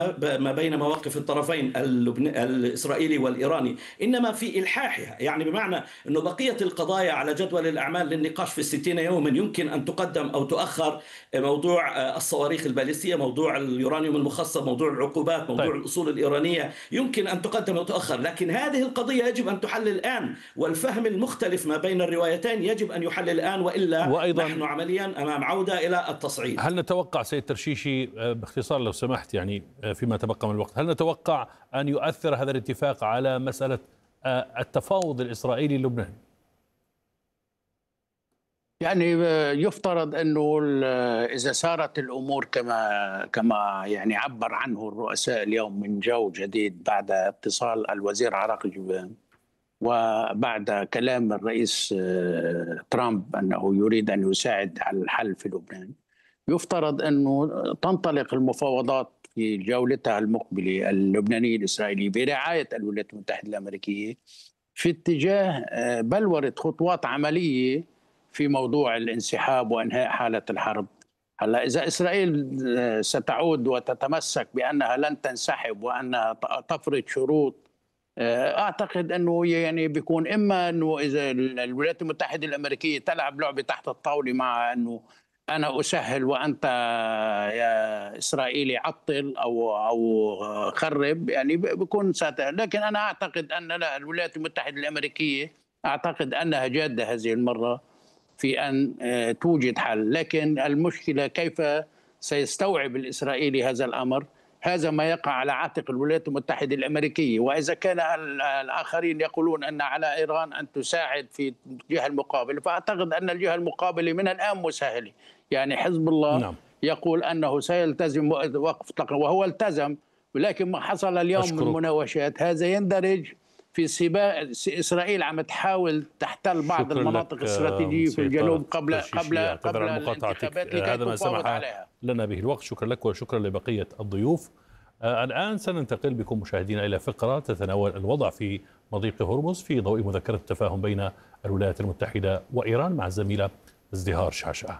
ما بين مواقف الطرفين الإسرائيلي والإيراني، إنما في إلحاحها، يعني بمعنى أن بقية القضايا على جدول الأعمال للنقاش في 60 يوما يمكن أن تقدم أو تؤخر. موضوع الصواريخ الباليستية، موضوع اليورانيوم المخصب، موضوع العقوبات، موضوع طيب. الأصول الإيرانية يمكن أن تقدم أو تؤخر، لكن هذه القضية يجب أن تحل الآن، والفهم المختلف ما بين الروايتين يجب أن يحل الآن، وإلا وأيضا نحن عمليا أمام عودة إلى التصعيد. هل نتوقع سيد ترشيشي باختصار لو سمحت، يعني فيما تبقى من الوقت، هل نتوقع أن يؤثر هذا الاتفاق على مسألة التفاوض الإسرائيلي اللبناني؟ يعني يفترض أنه إذا سارت الأمور كما يعني عبر عنه الرؤساء اليوم من جو جديد بعد اتصال الوزير عراقي جبان وبعد كلام الرئيس ترامب أنه يريد أن يساعد على الحل في لبنان، يفترض أنه تنطلق المفاوضات في جولتها المقبلة اللبنانية الإسرائيلية برعاية الولايات المتحدة الأمريكية في اتجاه بلورة خطوات عملية في موضوع الانسحاب وإنهاء حالة الحرب. هلا إذا إسرائيل ستعود وتتمسك بأنها لن تنسحب وأنها تفرض شروط، أعتقد أنه يعني بيكون إما أنه إذا الولايات المتحدة الأمريكية تلعب لعبة تحت الطاولة مع أنه أنا أسهل وأنت يا إسرائيلي عطل أو خرب، يعني بيكون لكن أنا أعتقد أن الولايات المتحدة الأمريكية أعتقد أنها جادة هذه المرة في أن توجد حل، لكن المشكلة كيف سيستوعب الإسرائيلي هذا الأمر. هذا ما يقع على عاتق الولايات المتحدة الأمريكية، وإذا كان الآخرين يقولون أن على إيران أن تساعد في الجهة المقابلة، فأعتقد أن الجهة المقابلة من الآن مسهلة. يعني حزب الله نعم. يقول أنه سيلتزم وقف إطلاق وهو التزم، ولكن ما حصل اليوم من مناوشات هذا يندرج في سباق. إسرائيل عم تحاول تحتل بعض المناطق الاستراتيجية في الجنوب قبل الانتخابات لكي هذا ما تفاوض سمح عليها. لنا به الوقت. شكرا لك وشكرا لبقية الضيوف. الآن سننتقل بكم مشاهدينا إلى فقرة تتناول الوضع في مضيق هرمز في ضوء مذكرة التفاهم بين الولايات المتحدة وإيران مع الزميلة ازدهار شعشع.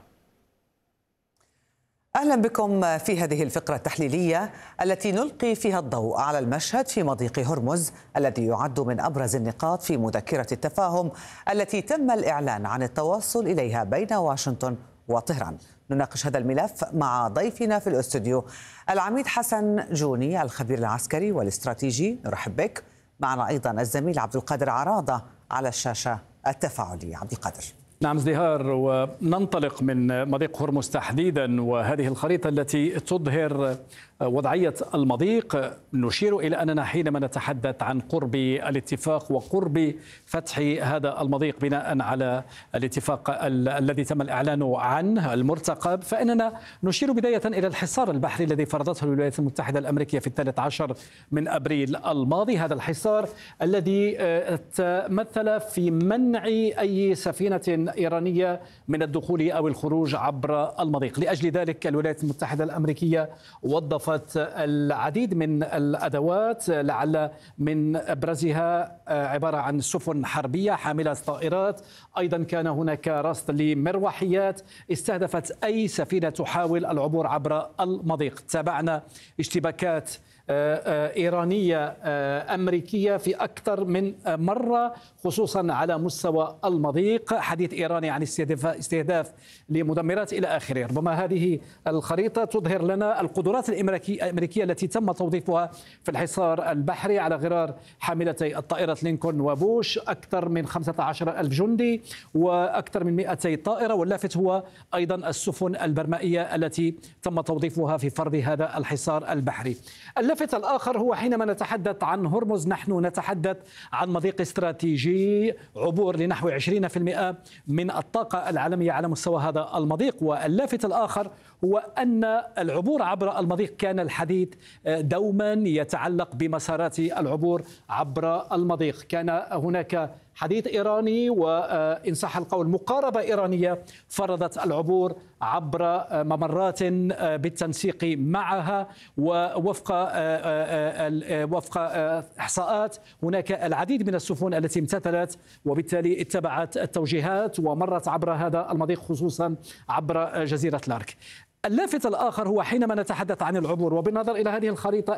أهلا بكم في هذه الفقرة التحليلية التي نلقي فيها الضوء على المشهد في مضيق هرمز الذي يعد من أبرز النقاط في مذكرة التفاهم التي تم الإعلان عن التوصل إليها بين واشنطن وطهران. نناقش هذا الملف مع ضيفنا في الاستوديو العميد حسن جوني الخبير العسكري والاستراتيجي، نرحب بك. معنا أيضا الزميل عبد القادر عراضة على الشاشة التفاعلية. عبد القادر. نعم ازدهار، وننطلق من مضيق هرمز تحديدا وهذه الخريطة التي تظهر وضعية المضيق. نشير إلى أننا حينما نتحدث عن قرب الاتفاق وقرب فتح هذا المضيق بناء على الاتفاق الذي تم الإعلان عنه المرتقب، فإننا نشير بداية إلى الحصار البحري الذي فرضته الولايات المتحدة الأمريكية في 13 من أبريل الماضي. هذا الحصار الذي تمثل في منع أي سفينة إيرانية من الدخول أو الخروج عبر المضيق. لأجل ذلك الولايات المتحدة الأمريكية وظفت العديد من الأدوات، لعل من أبرزها عبارة عن سفن حربية حاملة طائرات. أيضا كان هناك رصد لمروحيات استهدفت أي سفينة تحاول العبور عبر المضيق. تابعنا اشتباكات إيرانية أمريكية في أكثر من مرة خصوصا على مستوى المضيق، حديث إيراني عن استهداف لمدمرات إلى آخره. ربما هذه الخريطة تظهر لنا القدرات الأمريكية التي تم توظيفها في الحصار البحري على غرار حاملتي الطائرة لينكولن وبوش، أكثر من 15,000 جندي وأكثر من 200 طائرة. واللافت هو أيضا السفن البرمائية التي تم توظيفها في فرض هذا الحصار البحري. اللافت الآخر هو حينما نتحدث عن هرمز نحن نتحدث عن مضيق استراتيجي، عبور لنحو 20% من الطاقة العالمية على مستوى هذا المضيق. واللافت الآخر هو أن العبور عبر المضيق كان الحديث دوما يتعلق بمسارات العبور عبر المضيق. كان هناك حديث إيراني وإن صح القول مقاربة إيرانية فرضت العبور عبر ممرات بالتنسيق معها، ووفق إحصاءات هناك العديد من السفن التي امتثلت وبالتالي اتبعت التوجيهات ومرت عبر هذا المضيق خصوصا عبر جزيرة لارك. اللافت الآخر هو حينما نتحدث عن العبور وبالنظر إلى هذه الخريطة